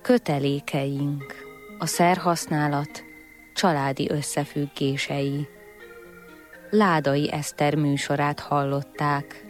Kötelékeink, a szerhasználat családi összefüggései. Ládai Eszter műsorát hallották.